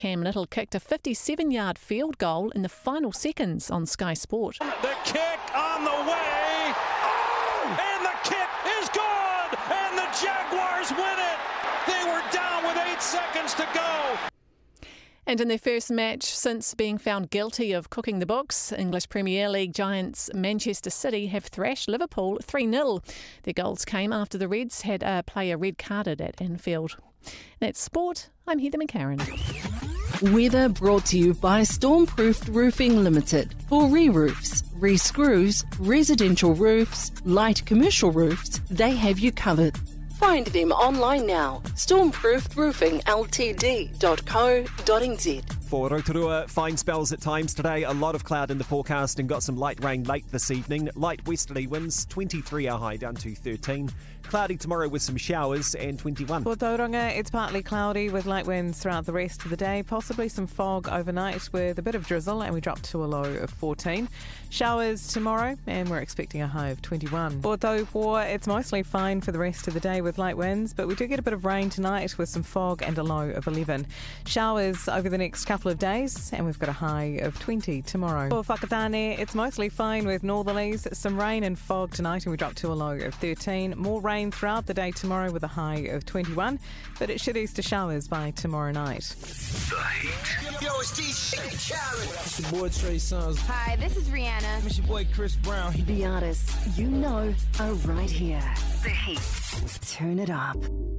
Cam Little kicked a 57-yard field goal in the final seconds on Sky Sport. The kick on the way, and the kick is good, and the Jaguars win it. They were down with 8 seconds to go. And in their first match since being found guilty of cooking the books, English Premier League giants Manchester City have thrashed Liverpool 3-0. Their goals came after the Reds had a player red carded at Anfield. That's sport. I'm Heather McCarran. Weather brought to you by Stormproofed Roofing Limited. For re-roofs, re-screws, residential roofs, light commercial roofs, they have you covered. Find them online now. stormproofedroofingltd.co.nz. For Rotorua, fine spells at times today. A lot of cloud in the forecast and got some light rain late this evening. Light westerly winds, 23 our high down to 13. Cloudy tomorrow with some showers and 21. For Tauranga, it's partly cloudy with light winds throughout the rest of the day. Possibly some fog overnight with a bit of drizzle, and we drop to a low of 14. Showers tomorrow, and we're expecting a high of 21. For Taupo, it's mostly fine for the rest of the day with light winds, but we do get a bit of rain tonight with some fog and a low of 11. Showers over the next couple of days, and we've got a high of 20 tomorrow. For Whakatane, it's mostly fine with northerlies, some rain and fog tonight, and we drop to a low of 13. More rain throughout the day tomorrow with a high of 21, but it should ease to showers by tomorrow night. The Heat. Yo, it's DJ Khaled. It's your boy Trey Songz. Hi, this is Rihanna. It's your boy Chris Brown. The artists you know are right here. The Heat. Turn it up.